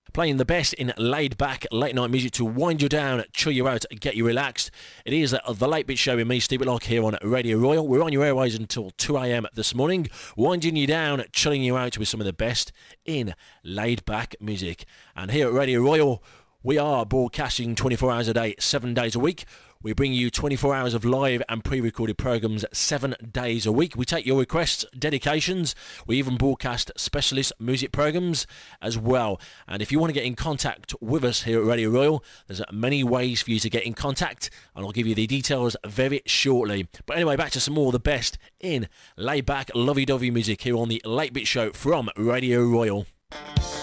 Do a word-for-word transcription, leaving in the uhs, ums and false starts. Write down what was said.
Playing the best in laid-back, late-night music to wind you down, chill you out, get you relaxed. It is uh, The Late Bit Show with me, Steve Whitlock, here on Radio Royal. We're on your airways until two a.m. this morning, winding you down, chilling you out with some of the best in laid-back music. And here at Radio Royal, we are broadcasting twenty-four hours a day, seven days a week. We bring you twenty-four hours of live and pre-recorded programmes seven days a week. We take your requests, dedications. We even broadcast specialist music programmes as well. And if you want to get in contact with us here at Radio Royal, there's many ways for you to get in contact, and I'll give you the details very shortly. But anyway, back to some more of the best in laid-back, lovey-dovey music here on the Late Bit Show from Radio Royal.